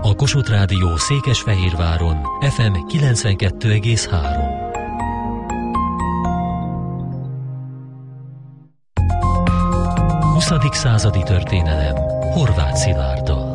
A Kossuth Rádió Székesfehérváron FM 92,3. 20. századi történelem Horváth Szilárddal.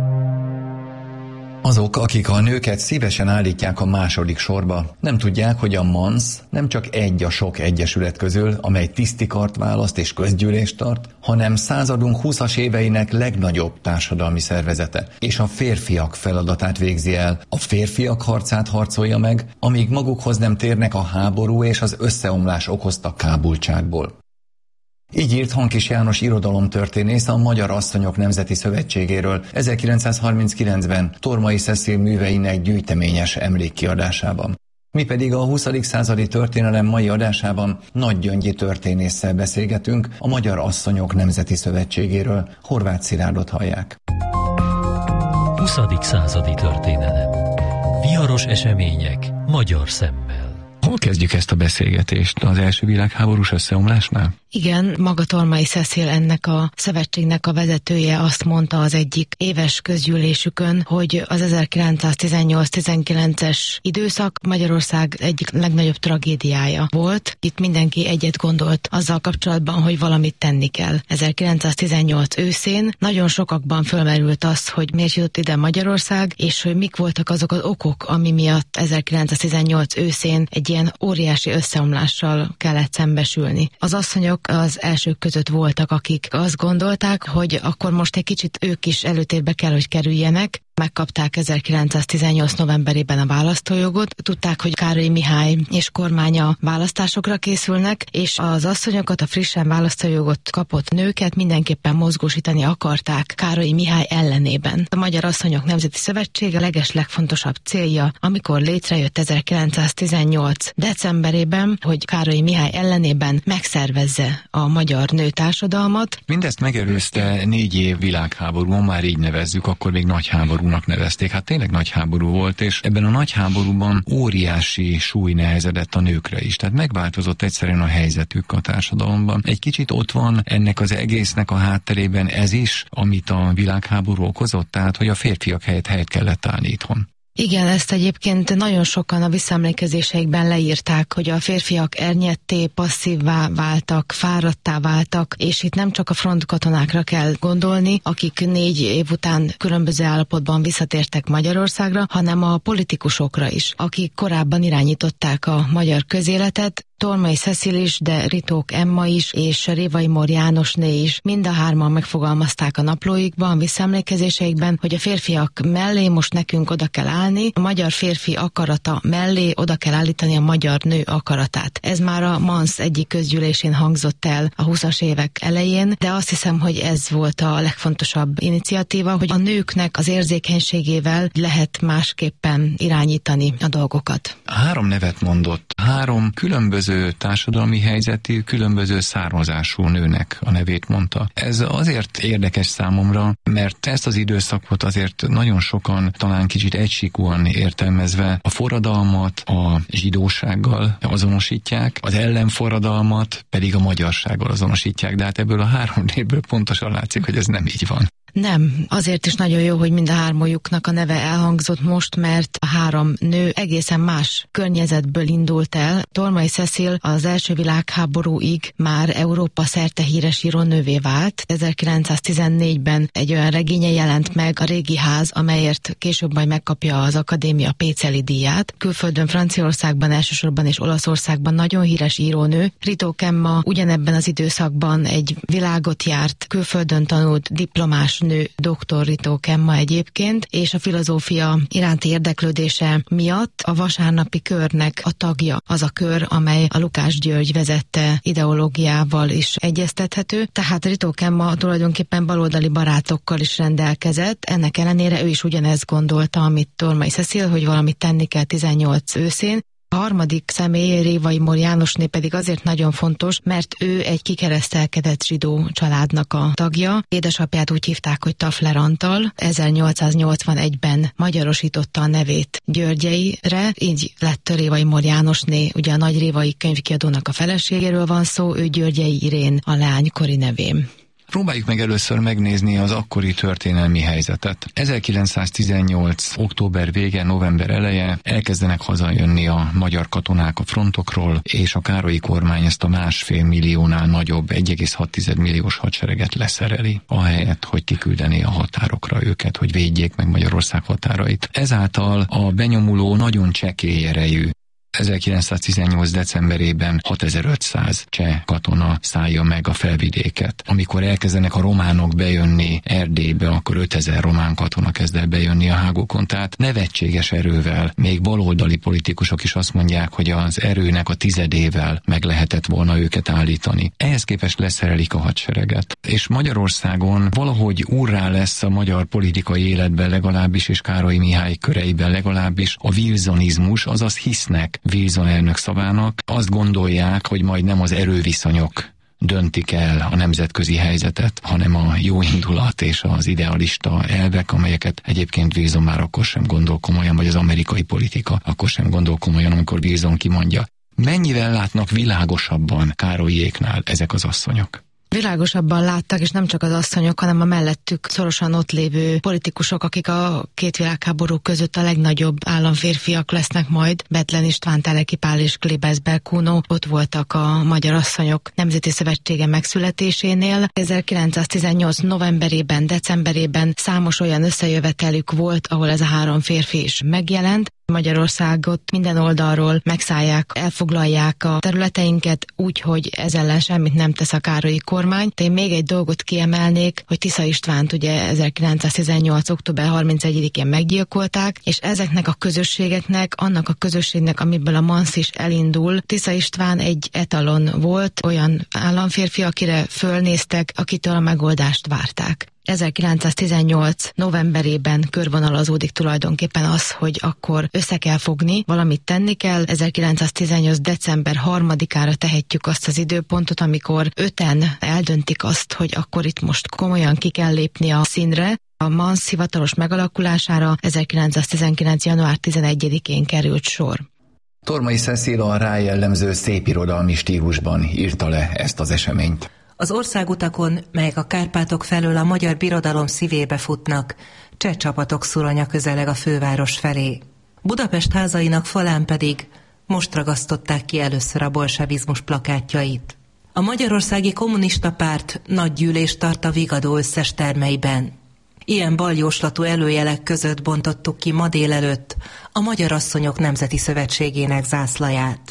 Azok, akik a nőket szívesen állítják a második sorba, nem tudják, hogy a MANSZ nem csak egy a sok egyesület közül, amely tisztikart választ és közgyűlést tart, hanem századunk 20-as éveinek legnagyobb társadalmi szervezete, és a férfiak feladatát végzi el, a férfiak harcát harcolja meg, amíg magukhoz nem térnek a háború és az összeomlás okozta kábultságból. Így írt Hankis János irodalomtörténész a Magyar Asszonyok Nemzeti Szövetségéről 1939-ben Tormai Cecil műveinek gyűjteményes emlékkiadásában. Mi pedig a 20. századi történelem mai adásában Nagy Gyöngyi történésszel beszélgetünk a Magyar Asszonyok Nemzeti Szövetségéről. Horváth Szilárdot hallják. 20. századi történelem. Viharos események magyar szemmel. Hol kezdjük ezt a beszélgetést? Az első világháborús összeomlásnál? Igen, maga Tormai Cecil, ennek a szövetségnek a vezetője azt mondta az egyik éves közgyűlésükön, hogy az 1918-19-es időszak Magyarország egyik legnagyobb tragédiája volt. Itt mindenki egyet gondolt azzal kapcsolatban, hogy valamit tenni kell. 1918 őszén nagyon sokakban fölmerült az, hogy miért jutott ide Magyarország, és hogy mik voltak azok az okok, ami miatt 1918 őszén egy ilyen óriási összeomlással kellett szembesülni. Az asszonyok az elsők között voltak, akik azt gondolták, hogy akkor most egy kicsit ők is előtérbe kell, hogy kerüljenek. Megkapták 1918 novemberében a választójogot, tudták, hogy Károly Mihály és kormánya választásokra készülnek, és az asszonyokat, a frissen választójogot kapott nőket mindenképpen mozgósítani akarták Károly Mihály ellenében. A Magyar Asszonyok Nemzeti Szövetség a legfontosabb célja, amikor létrejött 1918 decemberében, hogy Károly Mihály ellenében megszervezze a magyar nőtársadalmat. Mindezt megelőzte 4 év világháború, már így nevezzük, akkor még nagy háború nevezték. Hát tényleg nagy háború volt, és ebben a nagy háborúban óriási súly nehezedett a nőkre is. Tehát megváltozott egyszerűen a helyzetük a társadalomban. Egy kicsit ott van ennek az egésznek a hátterében ez is, amit a világháború okozott, tehát hogy a férfiak helyett kellett állni itthon. Igen, ezt egyébként nagyon sokan a visszaemlékezéseikben leírták, hogy a férfiak ernyedté, passzívvá váltak, fáradttá váltak, és itt nem csak a frontkatonákra kell gondolni, akik 4 év után különböző állapotban visszatértek Magyarországra, hanem a politikusokra is, akik korábban irányították a magyar közéletet. Tormai Cecil is, de Ritók Emma is, és Révai Mór Jánosné is. Mind a hárman megfogalmazták a naplóikban, visszaemlékezéseikben, hogy a férfiak mellé most nekünk oda kell állni, a magyar férfi akarata mellé oda kell állítani a magyar nő akaratát. Ez már a MANSZ egyik közgyűlésén hangzott el a 20-as évek elején, de azt hiszem, hogy ez volt a legfontosabb iniciatíva, hogy a nőknek az érzékenységével lehet másképpen irányítani a dolgokat. 3 nevet mondott, 3 különböző társadalmi helyzetű, különböző származású nőnek a nevét mondta. Ez azért érdekes számomra, mert ezt az időszakot azért nagyon sokan talán kicsit egysíkúan értelmezve a forradalmat a zsidósággal azonosítják, az ellenforradalmat pedig a magyarsággal azonosítják, de hát ebből a 3 névből pontosan látszik, hogy ez nem így van. Nem, azért is nagyon jó, hogy mind a 3-juknak a neve elhangzott most, mert a 3 nő egészen más környezetből indult el. Tormai Cecil az első világháborúig már Európa szerte híres írónővé vált. 1914-ben egy olyan regénye jelent meg, A régi ház, amelyért később majd megkapja az Akadémia Péceli díját. Külföldön, Franciaországban elsősorban és Olaszországban nagyon híres írónő. Ritók Emma ugyanebben az időszakban egy világot járt, külföldön tanult, diplomás nő, dr. Ritók Emma egyébként, és a filozófia iránti érdeklődése miatt a vasárnapi körnek a tagja, az a kör, amely a Lukács György vezette ideológiával is egyeztethető, tehát Ritók Emma tulajdonképpen baloldali barátokkal is rendelkezett, ennek ellenére ő is ugyanezt gondolta, amit Tormai Cecil, hogy valamit tenni kell 18 őszén. A harmadik személy, Révai Mór Jánosné pedig azért nagyon fontos, mert ő egy kikeresztelkedett zsidó családnak a tagja. Édesapját úgy hívták, hogy Tafler Antal. 1881-ben magyarosította a nevét Györgyeire, így lett Révai Mór Jánosné, ugye a Nagy Révai könyvkiadónak a feleségéről van szó, ő Györgyei Irén a leánykori nevén. Próbáljuk meg először megnézni az akkori történelmi helyzetet. 1918. október vége, november eleje elkezdenek hazajönni a magyar katonák a frontokról, és a Károlyi kormány ezt a 1,5 milliónál nagyobb, 1,6 milliós hadsereget leszereli, ahelyett, hogy kiküldeni a határokra őket, hogy védjék meg Magyarország határait. Ezáltal a benyomuló nagyon csekély erejű. 1918. decemberében 6500 cseh katona szállja meg a felvidéket. Amikor elkezdenek a románok bejönni Erdélybe, akkor 5000 román katona kezd el bejönni a hágókon. Tehát nevetséges erővel, még baloldali politikusok is azt mondják, hogy az erőnek a 10-ével meg lehetett volna őket állítani. Ehhez képest leszerelik a hadsereget. És Magyarországon valahogy úrrá lesz a magyar politikai életben legalábbis, és Károly Mihály köreiben legalábbis a wilsonizmus, azaz hisznek Wilson elnök szavának, azt gondolják, hogy majd nem az erőviszonyok döntik el a nemzetközi helyzetet, hanem a jó indulat és az idealista elvek, amelyeket egyébként Wilson már akkor sem gondol komolyan, vagy az amerikai politika akkor sem gondol komolyan, amikor Wilson kimondja. Mennyivel látnak világosabban Károlyéknál ezek az asszonyok? Világosabban láttak, és nem csak az asszonyok, hanem a mellettük szorosan ott lévő politikusok, akik a két világháború között a legnagyobb államférfiak lesznek majd. Bethlen István, Teleki Pál és Klebesberg Kuno ott voltak a Magyar Asszonyok Nemzeti Szövetsége megszületésénél. 1918 novemberében, decemberében számos olyan összejövetelük volt, ahol ez a 3 férfi is megjelent. Magyarországot minden oldalról megszállják, elfoglalják a területeinket úgy, hogy ez ellen semmit nem tesz a Károlyi kormány. De én még egy dolgot kiemelnék, hogy Tisza Istvánt ugye 1918. október 31-én meggyilkolták, és ezeknek a közösségeknek, annak a közösségnek, amiből a MANSZ is elindul, Tisza István egy etalon volt, olyan államférfi, akire fölnéztek, akitől a megoldást várták. 1918 novemberében körvonalazódik tulajdonképpen az, hogy akkor össze kell fogni, valamit tenni kell. 1918 december 3-ára tehetjük azt az időpontot, amikor 5-en eldöntik azt, hogy akkor itt most komolyan ki kell lépni a színre. A MANSZ hivatalos megalakulására 1919. január 11-én került sor. Tormai Cecil a rá jellemző szépirodalmi stílusban írta le ezt az eseményt. Az országutakon, melyek a Kárpátok felől a magyar birodalom szívébe futnak, cseh csapatok szuronya közeleg a főváros felé. Budapest házainak falán pedig most ragasztották ki először a bolsevizmus plakátjait. A Magyarországi Kommunista Párt nagy gyűlést tart a Vigadó összes termeiben. Ilyen baljóslatú előjelek között bontottuk ki ma délelőtt a Magyar Asszonyok Nemzeti Szövetségének zászlaját.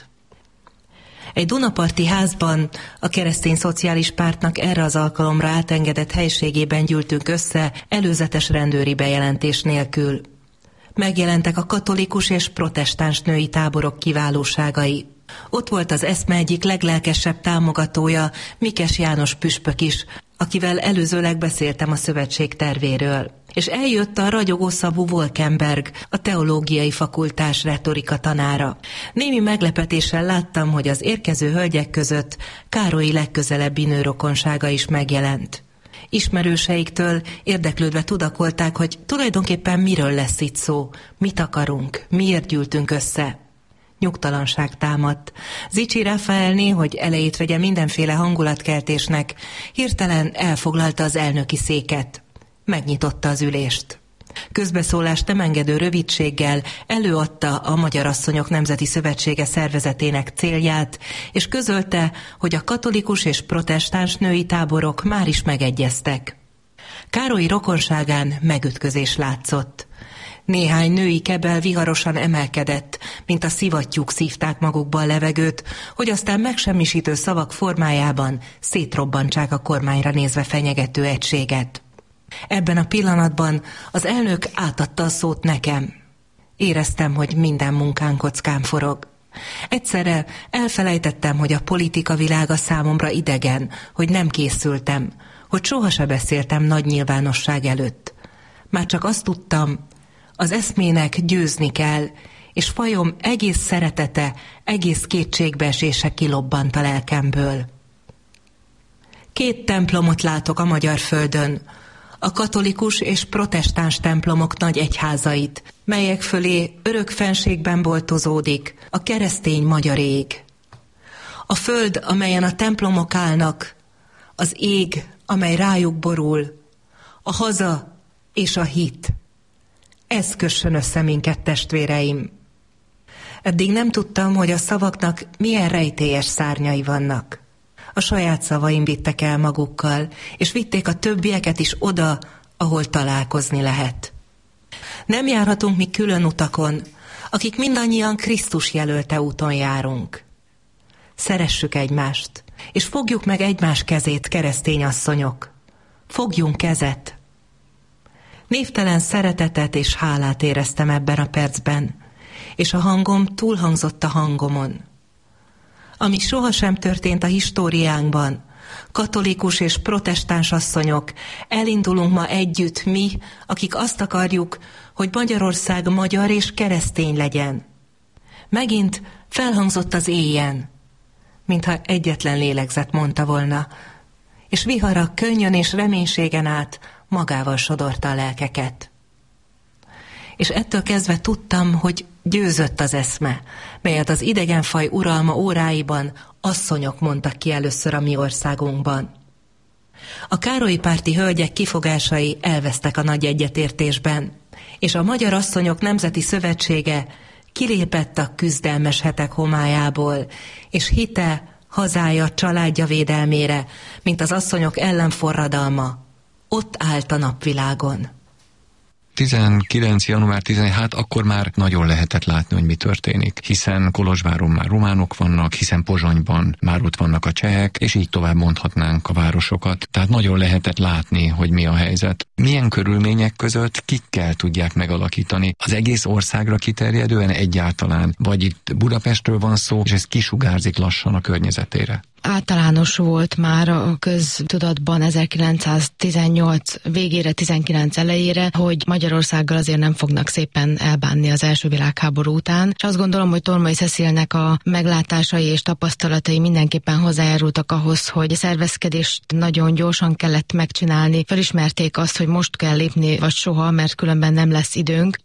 Egy dunaparti házban a Keresztény Szociális Pártnak erre az alkalomra átengedett helységében gyűltünk össze előzetes rendőri bejelentés nélkül. Megjelentek a katolikus és protestáns női táborok kiválóságai. Ott volt az eszme egyik leglelkesebb támogatója, Mikes János püspök is, akivel előzőleg beszéltem a szövetség tervéről. És eljött a ragyogó szabú Wolkenberg, a teológiai fakultás retorika tanára. Némi meglepetéssel láttam, hogy az érkező hölgyek között Károly legközelebbi nőrokonsága is megjelent. Ismerőseiktől érdeklődve tudakolták, hogy tulajdonképpen miről lesz itt szó, mit akarunk, miért gyűltünk össze. Nyugtalanság támadt. Zichy Rafaelné, hogy elejét vegye mindenféle hangulatkeltésnek, hirtelen elfoglalta az elnöki széket. Megnyitotta az ülést. Közbeszólást nem engedő rövidséggel előadta a Magyar Asszonyok Nemzeti Szövetsége szervezetének célját, és közölte, hogy a katolikus és protestáns női táborok már is megegyeztek. Károlyi rokonságán megütközés látszott. Néhány női kebel viharosan emelkedett, mint a szivattyúk szívták magukba a levegőt, hogy aztán megsemmisítő szavak formájában szétrobbantsák a kormányra nézve fenyegető egységet. Ebben a pillanatban az elnök átadta a szót nekem. Éreztem, hogy minden munkán kockán forog. Egyszerre elfelejtettem, hogy a politika világa számomra idegen, hogy nem készültem, hogy sohasem beszéltem nagy nyilvánosság előtt. Már csak azt tudtam, az eszmének győzni kell, és fajom egész szeretete, egész kétségbeesése kilobbant a lelkemből. 2 templomot látok a magyar földön, a katolikus és protestáns templomok nagy egyházait, melyek fölé örök fenségben boltozódik a keresztény magyar ég. A föld, amelyen a templomok állnak, az ég, amely rájuk borul, a haza és a hit. Ez kössön össze minket, testvéreim. Eddig nem tudtam, hogy a szavaknak milyen rejtélyes szárnyai vannak. A saját szavaim vittek el magukkal, és vitték a többieket is oda, ahol találkozni lehet. Nem járhatunk mi külön utakon, akik mindannyian Krisztus jelölte úton járunk. Szeressük egymást, és fogjuk meg egymás kezét, keresztény asszonyok. Fogjunk kezet. Névtelen szeretetet és hálát éreztem ebben a percben, és a hangom túlhangzott a hangomon. Ami sohasem történt a históriánkban, katolikus és protestáns asszonyok, elindulunk ma együtt mi, akik azt akarjuk, hogy Magyarország magyar és keresztény legyen. Megint felhangzott az éjjen, mintha egyetlen lélegzet mondta volna, és vihara könnyön és reménységen át magával sodorta a lelkeket. És ettől kezdve tudtam, hogy győzött az eszme, melyet az idegenfaj uralma óráiban asszonyok mondtak ki először a mi országunkban. A Károlyi-párti hölgyek kifogásai elvesztek a nagy egyetértésben, és a Magyar Asszonyok Nemzeti Szövetsége kilépett a küzdelmes hetek homályából, és hite, hazája, családja védelmére, mint az asszonyok ellenforradalma, ott állt a napvilágon. 19. január 16, akkor már nagyon lehetett látni, hogy mi történik, hiszen Kolozsváron már románok vannak, hiszen Pozsonyban már ott vannak a csehek, és így tovább mondhatnánk a városokat. Tehát nagyon lehetett látni, hogy mi a helyzet. Milyen körülmények között kikkel tudják megalakítani? Az egész országra kiterjedően egyáltalán, vagy itt Budapestről van szó, és ez kisugárzik lassan a környezetére? Általános volt már a köztudatban 1918 végére, 19 elejére, hogy Magyarországgal azért nem fognak szépen elbánni az első világháború után. És azt gondolom, hogy Tormai Cecilnek a meglátásai és tapasztalatai mindenképpen hozzájárultak ahhoz, hogy a szervezkedést nagyon gyorsan kellett megcsinálni. Felismerték azt, hogy most kell lépni, vagy soha, mert különben nem lesz időnk.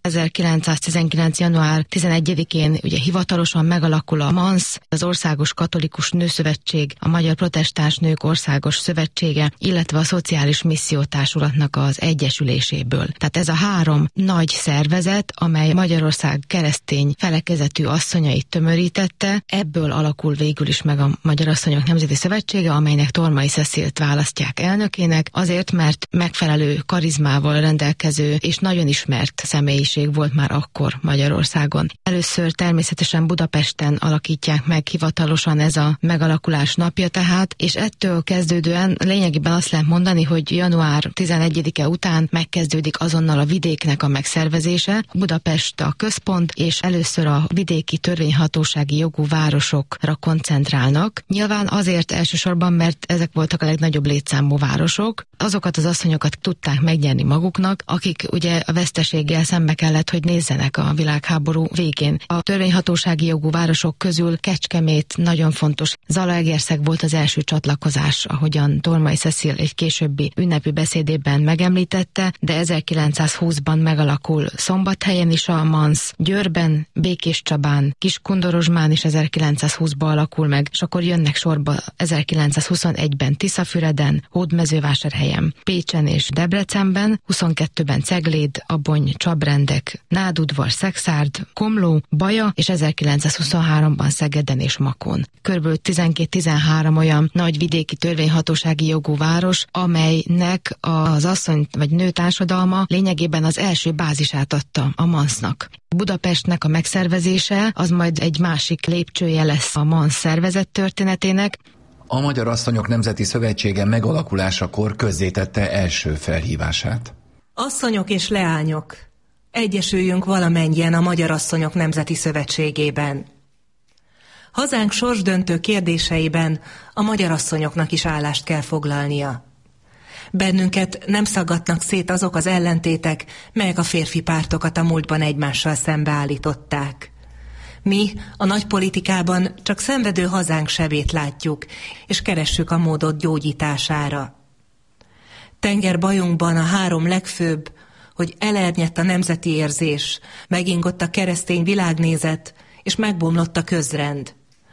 1919. január 11-én ugye hivatalosan megalakul a MANSZ, az Országos Katolikus Nőszövetség, a Magyar Protestáns Nők Országos Szövetsége, illetve a Szociális Missziótársulatnak az egyesüléséből. Tehát ez a három nagy szervezet, amely Magyarország keresztény felekezetű asszonyait tömörítette, ebből alakul végül is meg a Magyar Asszonyok Nemzeti Szövetsége, amelynek Tormai Cecilt választják elnökének, azért, mert megfelelő karizmával rendelkező és nagyon ismert személyiség volt már akkor Magyarországon. Először természetesen Budapesten alakítják meg hivatalosan, ez a megalakulás napja tehát, és ettől kezdődően lényegében azt lehet mondani, hogy január 11-e után megkezdődik azonnal a vidéknek a megszervezése. Budapest a központ, és először a vidéki törvényhatósági jogú városokra koncentrálnak. Nyilván azért elsősorban, mert ezek voltak a legnagyobb létszámú városok. Azokat az asszonyokat tudták megnyerni maguknak, akik ugye a veszteséggel szembe kellett, hogy nézzenek a világháború végén. A törvényhatósági jogú városok közül Kecskemét nagyon fontos. Zalaegerszeg volt az első csatlakozás, ahogyan Tormai Cecil egy későbbi ünnepi beszédében megemlítette, de 1920-ban megalakul Szombathelyen is a MANSZ, Győrben, Békéscsabán, Kiskundorozsmán is 1920-ban alakul meg, és akkor jönnek sorba 1921-ben Tiszafüreden, Hódmezővásárhelyen, Pécsen és Debrecenben, 22-ben Cegléd, Abony, Csabrendek, Nádudvar, Szexárd, Komló, Baja, és 1923-ban Szegeden és Makón. Körülbelül 12-13 olyan nagy vidéki törvényhatósági jogú város, amelynek az asszony vagy nő társadalma lényegében az első bázisát adta a MANSZ-nak. Budapestnek a megszervezése az majd egy másik lépcsője lesz a MANSZ szervezet történetének. A Magyar Asszonyok Nemzeti Szövetsége megalakulásakor közzétette első felhívását. Asszonyok és leányok, egyesüljünk valamennyien a Magyar Asszonyok Nemzeti Szövetségében. Hazánk sorsdöntő kérdéseiben a magyar asszonyoknak is állást kell foglalnia. Bennünket nem szaggatnak szét azok az ellentétek, melyek a férfi pártokat a múltban egymással szembeállították. Mi a nagypolitikában csak szenvedő hazánk sebét látjuk, és keressük a módot gyógyítására. Tengerbajunkban a három legfőbb, hogy elernyett a nemzeti érzés, megingott a keresztény világnézet, és megbomlott a közrend.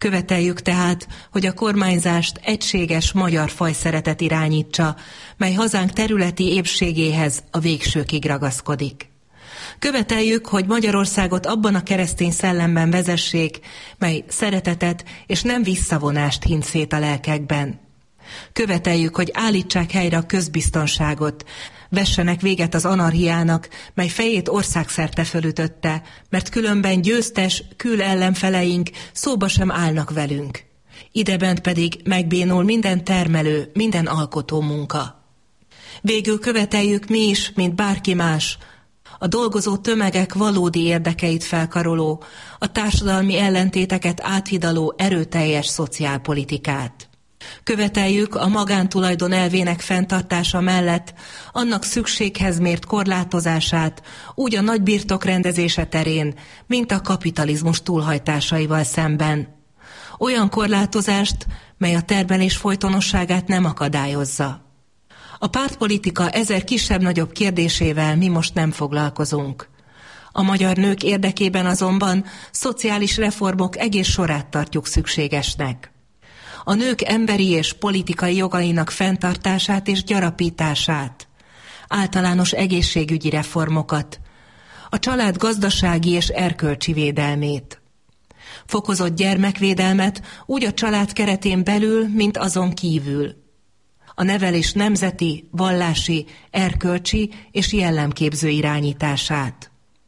Követeljük tehát, hogy a kormányzást egységes magyar fajszeretet irányítsa, mely hazánk területi épségéhez a végsőkig ragaszkodik. Követeljük, hogy Magyarországot abban a keresztény szellemben vezessék, mely szeretetet és nem visszavonást hint szét a lelkekben. Követeljük, hogy állítsák helyre a közbiztonságot, vessenek véget az anarchiának, mely fejét országszerte fölütötte, mert különben győztes ellenfeleink szóba sem állnak velünk. Idebent pedig megbénul minden termelő, minden alkotó munka. Végül követeljük mi is, mint bárki más, a dolgozó tömegek valódi érdekeit felkaroló, a társadalmi ellentéteket áthidaló erőteljes szociálpolitikát. Követeljük a magántulajdon elvének fenntartása mellett annak szükséghez mért korlátozását úgy a nagybirtok rendezése terén, mint a kapitalizmus túlhajtásaival szemben. Olyan korlátozást, mely a termelés folytonosságát nem akadályozza. A pártpolitika ezer kisebb-nagyobb kérdésével mi most nem foglalkozunk. A magyar nők érdekében azonban szociális reformok egész sorát tartjuk szükségesnek. A nők emberi és politikai jogainak fenntartását és gyarapítását, általános egészségügyi reformokat, a család gazdasági és erkölcsi védelmét, fokozott gyermekvédelmet úgy a család keretén belül, mint azon kívül, a nevelés nemzeti, vallási, erkölcsi és jellemképző irányítását,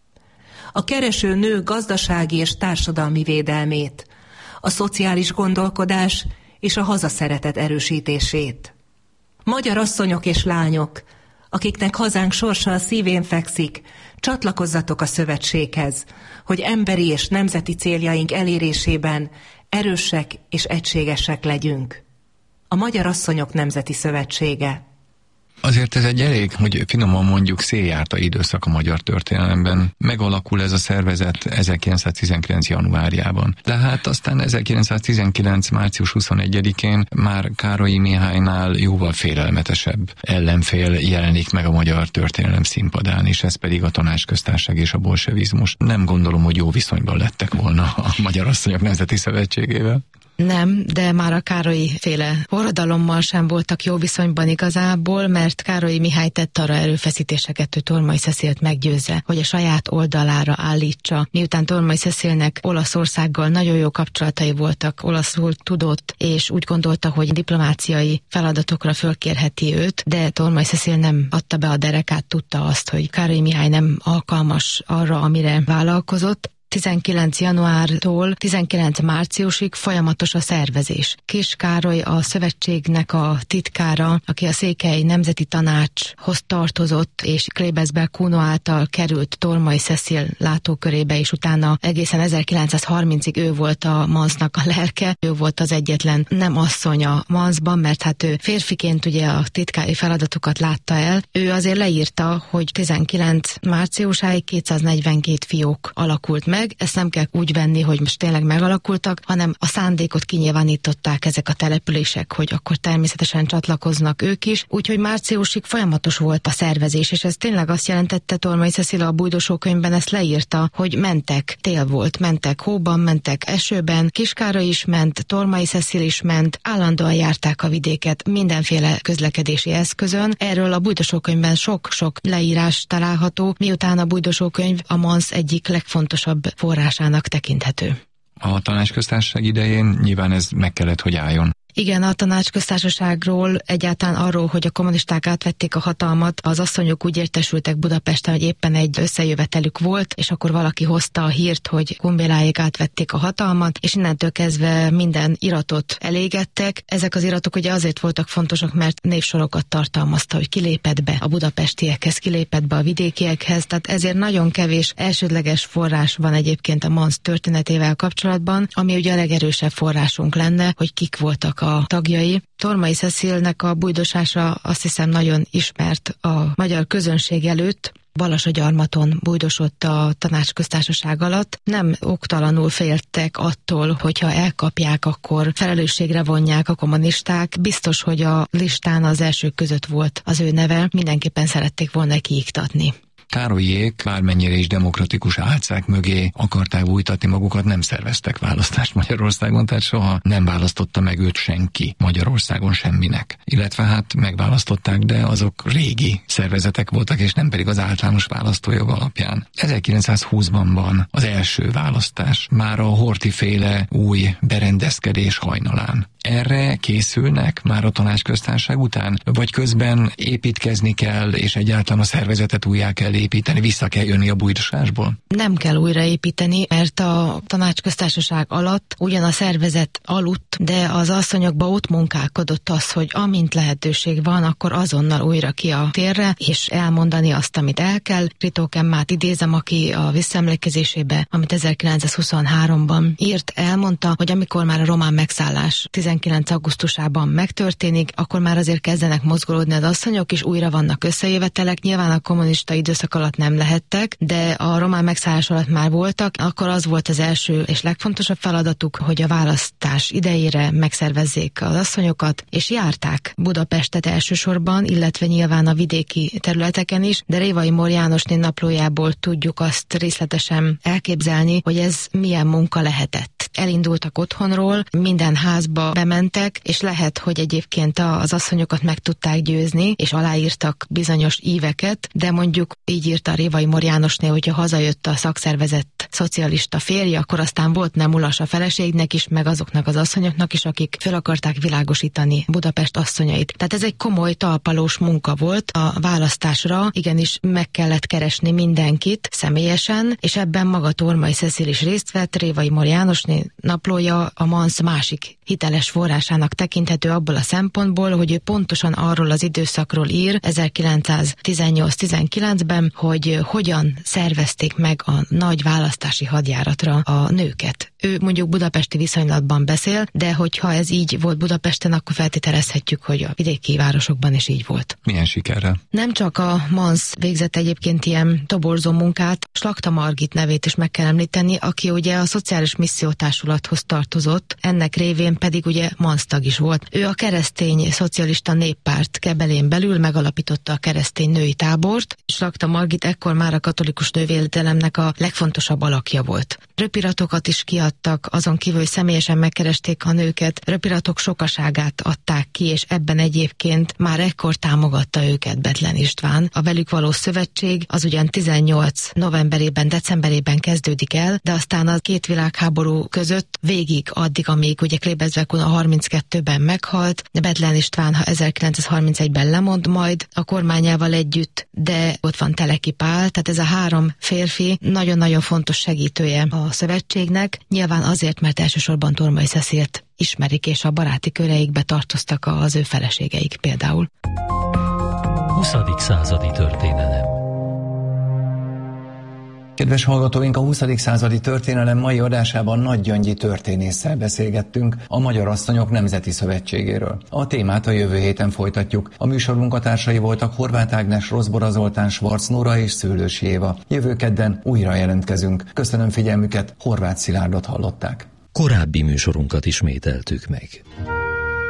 a kereső nő gazdasági és társadalmi védelmét, a szociális gondolkodás és a hazaszeretet erősítését. Magyar asszonyok és lányok, akiknek hazánk sorsa a szívén fekszik, csatlakozzatok a szövetséghez, hogy emberi és nemzeti céljaink elérésében erősek és egységesek legyünk. A Magyar Asszonyok Nemzeti Szövetsége. Azért ez egy elég, hogy finoman mondjuk széljárta időszak a magyar történelemben. Megalakul ez a szervezet 1919. januárjában. De hát aztán 1919. március 21-én már Károlyi Mihálynál jóval félelmetesebb ellenfél jelenik meg a magyar történelem színpadán, és ez pedig a Tanácsköztársaság és a bolsevizmus. Nem gondolom, hogy jó viszonyban lettek volna a Magyar Asszonyok Nemzeti Szövetségével. Nem, de már a Károlyi féle forradalommal sem voltak jó viszonyban igazából, mert Károlyi Mihály tett arra erőfeszítéseket, hogy Tormai Cecilt meggyőzze, hogy a saját oldalára állítsa. Miután Tormai Cecilnek Olaszországgal nagyon jó kapcsolatai voltak, olaszul tudott, és úgy gondolta, hogy diplomáciai feladatokra fölkérheti őt, de Tormai Cecil nem adta be a derekát, tudta azt, hogy Károlyi Mihály nem alkalmas arra, amire vállalkozott. 19. januártól 19. márciusig folyamatos a szervezés. Kis Károly a szövetségnek a titkára, aki a Székely Nemzeti Tanácshoz tartozott, és Klebesberg Kuno által került Tormai Cecil látókörébe, és utána egészen 1930-ig ő volt a Mansznak a lelke, ő volt az egyetlen nem asszony a Manszban, mert hát ő férfiként ugye a titkári feladatokat látta el. Ő azért leírta, hogy 19. márciusáig 242 fiók alakult meg. Ezt nem kell úgy venni, hogy most tényleg megalakultak, hanem a szándékot kinyilvánították ezek a települések, hogy akkor természetesen csatlakoznak ők is. Úgyhogy márciusig folyamatos volt a szervezés, és ez tényleg azt jelentette, Tormai Cecil a Bújdosó könyvben ezt leírta, hogy mentek, tél volt, mentek hóban, mentek esőben, Kiskároly is ment, Tormai Cecil is ment, állandóan járták a vidéket mindenféle közlekedési eszközön. Erről a Bújdosó könyvben sok-sok leírás található, miután a Bújdosó könyv a Mansz egyik legfontosabb forrásának tekinthető. A Tanácsköztársaság idején nyilván ez meg kellett, hogy álljon. Igen, a Tanácsköztársaságról, egyáltalán arról, hogy a kommunisták átvették a hatalmat, az asszonyok úgy értesültek Budapesten, hogy éppen egy összejövetelük volt, és akkor valaki hozta a hírt, hogy Kumbéláék átvették a hatalmat, és innentől kezdve minden iratot elégettek. Ezek az iratok ugye azért voltak fontosak, mert névsorokat tartalmazta, hogy kilépett be a budapestiekhez, kilépett be a vidékiekhez, tehát ezért nagyon kevés elsődleges forrás van egyébként a Mansz történetével kapcsolatban, ami ugye a legerősebb forrásunk lenne, hogy kik voltak a tagjai. Tormai Cecilnek a bújdosása azt hiszem nagyon ismert a magyar közönség előtt. Balasagyarmaton bújdosott a Tanácsköztársaság alatt. Nem oktalanul féltek attól, hogyha elkapják, akkor felelősségre vonják a kommunisták. Biztos, hogy a listán az elsők között volt az ő neve. Mindenképpen szerették volna kiiktatni. Károlyék bármennyire is demokratikus álcák mögé akarták bújtatni magukat, nem szerveztek választást Magyarországon, tehát soha nem választotta meg őt senki Magyarországon semminek. Illetve hát megválasztották, de azok régi szervezetek voltak, és nem pedig az általános választójog alapján. 1920-ban van az első választás, már a Horthy-féle új berendezkedés hajnalán. Erre készülnek már a Tanácsköztársaság után? Vagy közben építkezni kell, és egyáltalán a szervezetet újjá kell építeni, vissza kell jönni a bújdosásból? Nem kell újraépíteni, mert a Tanácsköztársaság alatt ugyan a szervezet aludt, de az asszonyokba ott munkálkodott az, hogy amint lehetőség van, akkor azonnal újra ki a térre, és elmondani azt, amit el kell. Ritó Kemmát idézem, aki a visszaemlékezésébe, amit 1923-ban írt, elmondta, hogy amikor már a román megszállás 19. augusztusában megtörténik, akkor már azért kezdenek mozgolódni az asszonyok, és újra vannak összejövetelek. Nyilván a kommunista időszak alatt nem lehettek, de a román megszállás alatt már voltak. Akkor az volt az első és legfontosabb feladatuk, hogy a választás idejére megszervezzék az asszonyokat, és járták Budapestet elsősorban, illetve nyilván a vidéki területeken is, de Révai Mór Jánosné naplójából tudjuk azt részletesen elképzelni, hogy ez milyen munka lehetett. Elindultak otthonról, minden házba bementek, és lehet, hogy egyébként az asszonyokat meg tudták győzni, és aláírtak bizonyos íveket, de mondjuk így írta Révai Mór Jánosné, hogyha hazajött a szakszervezet szocialista férje, akkor aztán volt nemulas a feleségnek is, meg azoknak az asszonyoknak is, akik fel akarták világosítani Budapest asszonyait. Tehát ez egy komoly talpalós munka volt. A választásra igenis meg kellett keresni mindenkit személyesen, és ebben maga Tormai Cecil is részt vett. Révai Mór Jánosné naplója a MANSZ másik hiteles forrásának tekinthető abból a szempontból, hogy ő pontosan arról az időszakról ír 1918-19-ben, hogy hogyan szervezték meg a nagy választási hadjáratra a nőket. Ő mondjuk budapesti viszonylatban beszél, de hogyha ez így volt Budapesten, akkor feltételezhetjük, hogy a vidéki városokban is így volt. Milyen sikerrel? Nem csak a MANSZ végzett egyébként ilyen toborzó munkát, Slakta Margit nevét is meg kell említeni, aki ugye a Szociális Missziótársulathoz tartozott, ennek révén pedig ugye MANSZ tag is volt. Ő a Keresztény Szocialista Néppárt kebelén belül megalapította a keresztény női tábort, és Slakta Margit ekkor már a katolikus nővédelemnek a legfontosabb alakja volt. Röpiratokat is kiadtak, azon kívül, hogy személyesen megkeresték a nőket, röpiratok sokaságát adták ki, és ebben egyébként már ekkor támogatta őket Bethlen István. A velük való szövetség az ugyan 18 novemberében, decemberében kezdődik el, de aztán a két világháború között végig addig, amíg ugye Klebezvekun a 32-ben meghalt, de Bethlen István 1931-ben lemond majd a kormányával együtt, de ott van Teleki Pál, tehát ez a három férfi nagyon-nagyon fontos segítője a szövetségnek, nyilván azért, mert elsősorban Tormai Cecilt ismerik, és a baráti köreikbe tartoztak az ő feleségeik például. 20. századi történelem. Kedves hallgatóink, a 20. századi történelem mai adásában Nagy Gyöngyi történésszel beszélgettünk a Magyar Asszonyok Nemzeti Szövetségéről. A témát a jövő héten folytatjuk. A műsor munkatársai voltak Horváth Ágnes, Rozbora Zoltán, Schwarz Nóra és Szőlősi Éva. Jövő kedden újra jelentkezünk. Köszönöm figyelmüket, Horváth Szilárdot hallották. Korábbi műsorunkat ismételtük meg.